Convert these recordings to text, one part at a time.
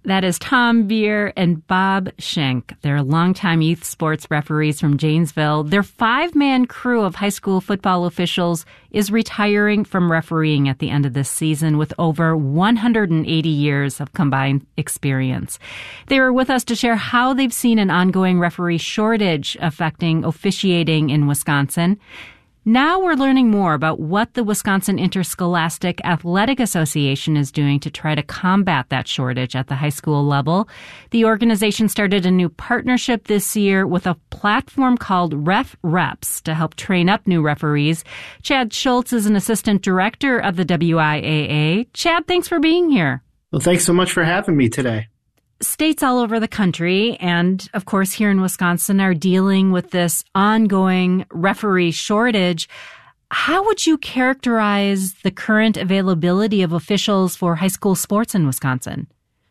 That is Tom Beer and Bob Schenk. They're longtime youth sports referees from Janesville. Their 5-man crew of high school football officials is retiring from refereeing at the end of this season with over 180 years of combined experience. They were with us to share how they've seen an ongoing referee shortage affecting officiating in Wisconsin. Now we're learning more about what the Wisconsin Interscholastic Athletic Association is doing to try to combat that shortage at the high school level. The organization started a new partnership this year with a platform called Ref Reps to help train up new referees. Chad Schultz is an assistant director of the WIAA. Chad, thanks for being here. Well, thanks so much for having me today. States all over the country and, of course, here in Wisconsin are dealing with this ongoing referee shortage. How would you characterize the current availability of officials for high school sports in Wisconsin?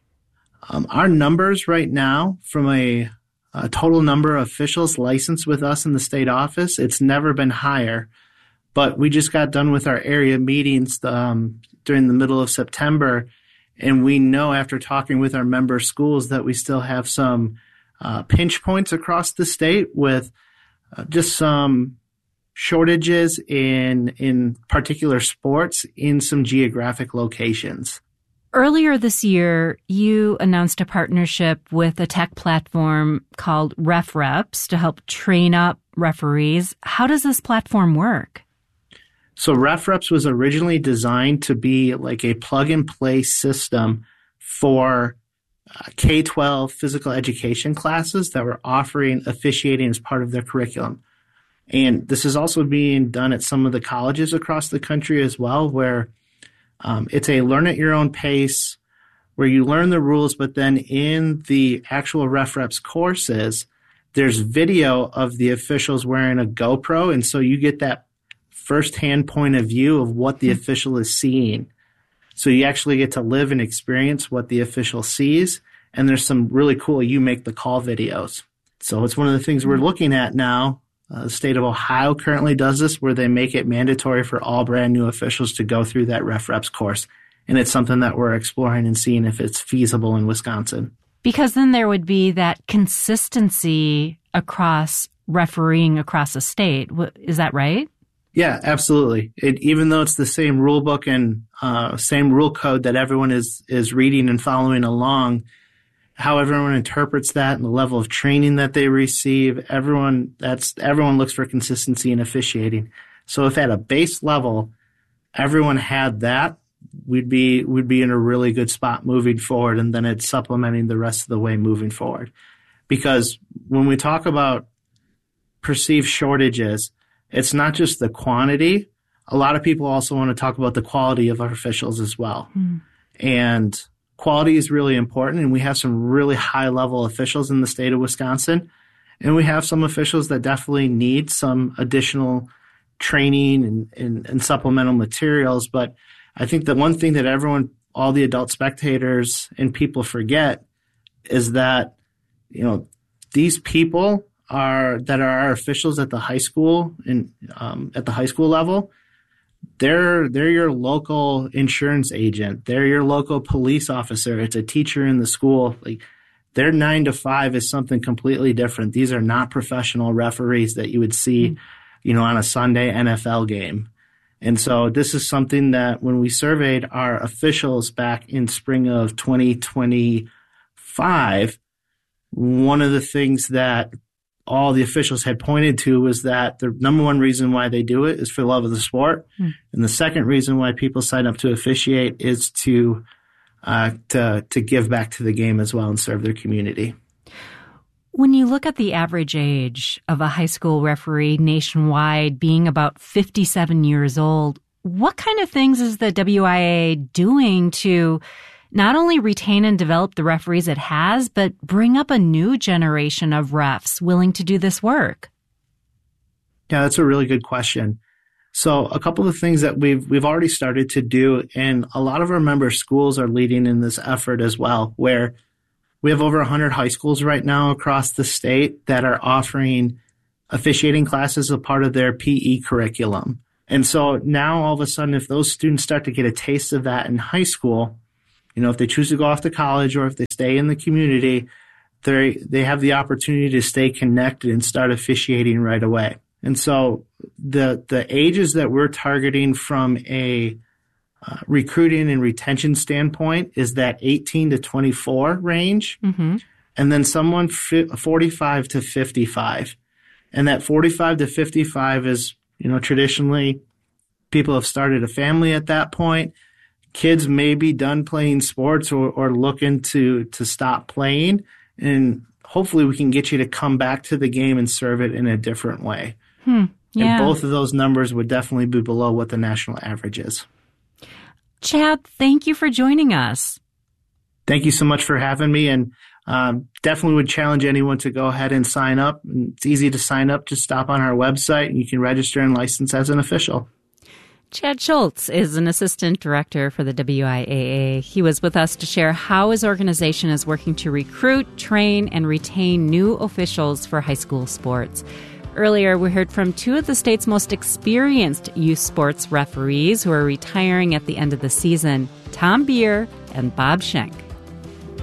Our numbers right now, from a total number of officials licensed with us in the state office, it's never been higher. But we just got done with our area meetings during the middle of September. And we know after talking with our member schools that we still have some pinch points across the state with just some shortages in particular sports in some geographic locations. Earlier this year, you announced a partnership with a tech platform called Ref Reps to help train up referees. How does this platform work? So Ref Reps was originally designed to be like a plug-and-play system for K-12 physical education classes that were offering officiating as part of their curriculum. And this is also being done at some of the colleges across the country as well, where it's a learn at your own pace, where you learn the rules, but then in the actual Ref Reps courses, there's video of the officials wearing a GoPro, and so you get that first-hand point of view of what the official is seeing. So you actually get to live and experience what the official sees, and there's some really cool you make the call videos. So it's one of the things we're looking at now. The state of Ohio currently does this, where they make it mandatory for all brand new officials to go through that Ref Reps course. And it's something that we're exploring and seeing if it's feasible in Wisconsin. Because then there would be that consistency across refereeing across the state. Is that right? Yeah, absolutely. Even though it's the same rule book and same rule code that everyone is reading and following along, how everyone interprets that and the level of training that they receive, everyone looks for consistency in officiating. So if at a base level everyone had that, we'd be in a really good spot moving forward, and then it's supplementing the rest of the way moving forward. Because when we talk about perceived shortages, it's not just the quantity. A lot of people also want to talk about the quality of our officials as well. And quality is really important, and we have some really high-level officials in the state of Wisconsin. And we have some officials that definitely need some additional training and supplemental materials. But I think the one thing that all the adult spectators and people forget is that, these people that are our officials at the high school and at the high school level, they're your local insurance agent. They're your local police officer. It's a teacher in the school. Like, their 9 to 5 is something completely different. These are not professional referees that you would see, on a Sunday NFL game. And so this is something that when we surveyed our officials back in spring of 2025, one of the things that all the officials had pointed to was that the number one reason why they do it is for love of the sport. And the second reason why people sign up to officiate is to give back to the game as well and serve their community. When you look at the average age of a high school referee nationwide being about 57 years old, what kind of things is the WIAA doing to not only retain and develop the referees it has, but bring up a new generation of refs willing to do this work? Yeah, that's a really good question. So a couple of things that we've already started to do, and a lot of our member schools are leading in this effort as well, where we have over 100 high schools right now across the state that are offering officiating classes as a part of their PE curriculum. And so now all of a sudden, if those students start to get a taste of that in high school, if they choose to go off to college or if they stay in the community, they have the opportunity to stay connected and start officiating right away. And so the ages that we're targeting from a recruiting and retention standpoint is that 18 to 24 range, and then someone 45 to 55. And that 45 to 55 is, traditionally people have started a family at that point. Kids may be done playing sports or looking to stop playing. And hopefully we can get you to come back to the game and serve it in a different way. Yeah. And both of those numbers would definitely be below what the national average is. Chad, thank you for joining us. Thank you so much for having me, and definitely would challenge anyone to go ahead and sign up. It's easy to sign up. Just stop on our website and you can register and license as an official. Chad Schultz is an assistant director for the WIAA. He was with us to share how his organization is working to recruit, train, and retain new officials for high school sports. Earlier, we heard from two of the state's most experienced youth sports referees who are retiring at the end of the season, Tom Beer and Bob Schenk.